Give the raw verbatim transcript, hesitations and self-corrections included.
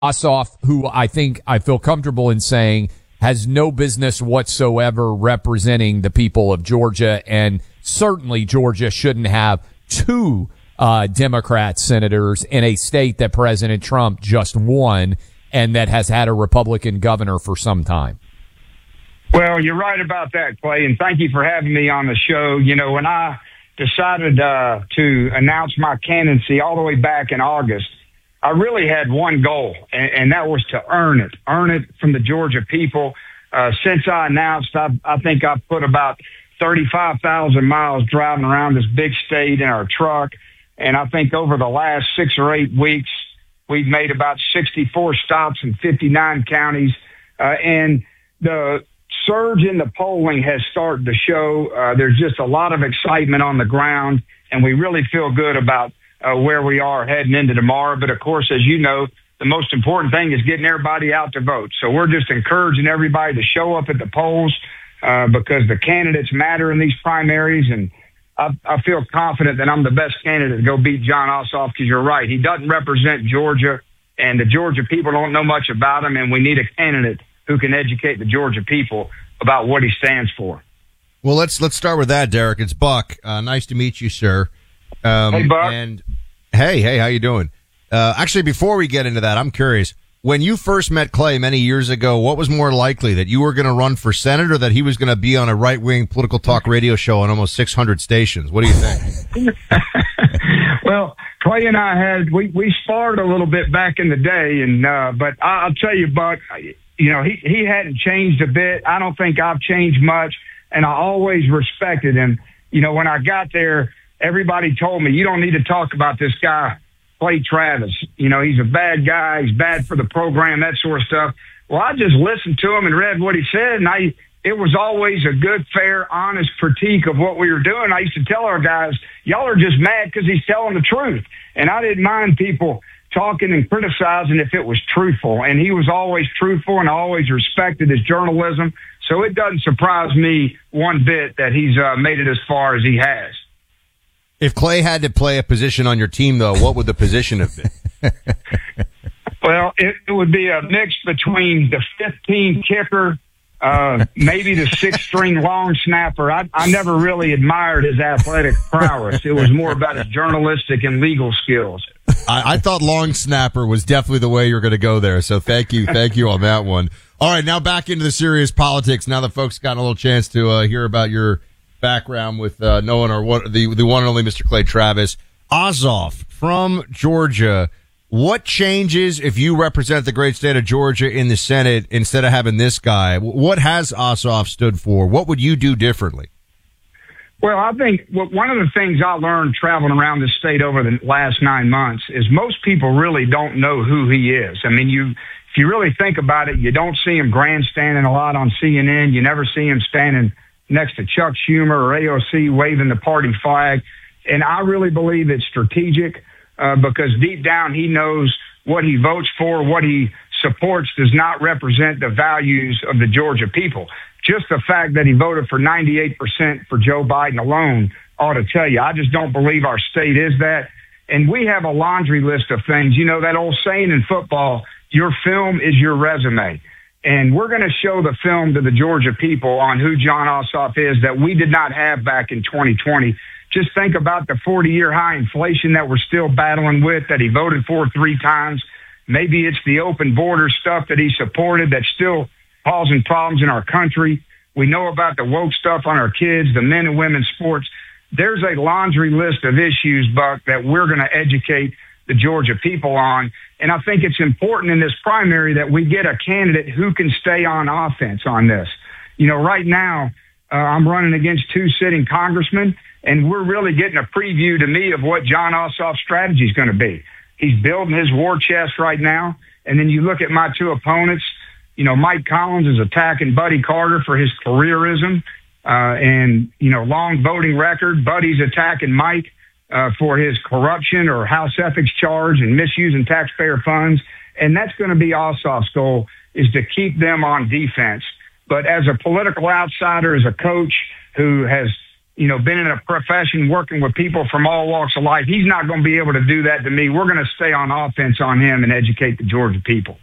Ossoff, who I think I feel comfortable in saying has no business whatsoever representing the people of Georgia, and certainly Georgia shouldn't have two uh, Democrat senators in a state that President Trump just won and that has had a Republican governor for some time. Well, you're right about that, Clay, and thank you for having me on the show. You know, when I decided uh, to announce my candidacy all the way back in August, I really had one goal, and, and that was to earn it, earn it from the Georgia people. Uh, since I announced, I, I think I've put about thirty-five thousand miles driving around this big state in our truck. And I think over the last six or eight weeks, we've made about sixty-four stops in fifty-nine counties. Uh, and the surge in the polling has started to show. Uh, there's just a lot of excitement on the ground, and we really feel good about uh, where we are heading into tomorrow. But, of course, as you know, the most important thing is getting everybody out to vote. So we're just encouraging everybody to show up at the polls uh, because the candidates matter in these primaries, and I, I feel confident that I'm the best candidate to go beat Jon Ossoff, because you're right. He doesn't represent Georgia, and the Georgia people don't know much about him, and we need a candidate who can educate the Georgia people about what he stands for. Well, let's let's start with that, Derek. It's Buck. Uh, nice to meet you, sir. Um, hey, Buck. And hey, hey, how you doing? Uh, actually, before we get into that, I'm curious. When you first met Clay many years ago, what was more likely, that you were going to run for Senate or that he was going to be on a right-wing political talk radio show on almost six hundred stations? What do you think? Well, Clay and I had, we, we sparred a little bit back in the day, and uh, but I'll tell you, Buck, you know, he, he hadn't changed a bit. I don't think I've changed much, and I always respected him. You know, when I got there, everybody told me, you don't need to talk about this guy, Clay Travis. You know, he's a bad guy. He's bad for the program, that sort of stuff. Well, I just listened to him and read what he said, and I it was always a good, fair, honest critique of what we were doing. I used to tell our guys, y'all are just mad because he's telling the truth. And I didn't mind people talking and criticizing if it was truthful. And he was always truthful, and I always respected his journalism. So it doesn't surprise me one bit that he's uh, made it as far as he has. If Clay had to play a position on your team, though, what would the position have been? Well, it, it would be a mix between the fifteen kicker, uh, maybe the six-string long snapper. I, I never really admired his athletic prowess. It was more about his journalistic and legal skills. I, I thought long snapper was definitely the way you were going to go there. So thank you. Thank you on that one. All right, now back into the serious politics. Now that folks got a little chance to uh, hear about your background with uh, knowing or what the the one and only Mister Clay Travis. Ossoff from Georgia. What changes if you represent the great state of Georgia in the Senate instead of having this guy? What has Ossoff stood for? What would you do differently? Well, I think one of the things I learned traveling around the state over the last nine months is most people really don't know who he is. I mean, you if you really think about it, you don't see him grandstanding a lot on C N N. You never see him standing next to Chuck Schumer or A O C waving the party flag. And I really believe it's strategic uh, because deep down he knows what he votes for, what he supports does not represent the values of the Georgia people. Just the fact that he voted for ninety-eight percent for Joe Biden alone ought to tell you. I just don't believe our state is that. And we have a laundry list of things. You know, that old saying in football, your film is your resume. And we're going to show the film to the Georgia people on who Jon Ossoff is that we did not have back in twenty twenty. Just think about the forty-year high inflation that we're still battling with, that he voted for three times. Maybe it's the open border stuff that he supported that's still causing problems in our country. We know about the woke stuff on our kids, the men and women's sports. There's a laundry list of issues, Buck, that we're going to educate the Georgia people on. And I think it's important in this primary that we get a candidate who can stay on offense on this. You know, right now, uh, I'm running against two sitting congressmen, and we're really getting a preview to me of what Jon Ossoff's strategy is going to be. He's building his war chest right now. And then you look at my two opponents. You know, Mike Collins is attacking Buddy Carter for his careerism uh, and, you know, long voting record. Buddy's attacking Mike uh, for his corruption or House ethics charge and misusing taxpayer funds. And that's going to be Ossoff's goal, is to keep them on defense. But as a political outsider, as a coach who has, you know, been in a profession working with people from all walks of life. He's not going to be able to do that to me. We're going to stay on offense on him and educate the Georgia people.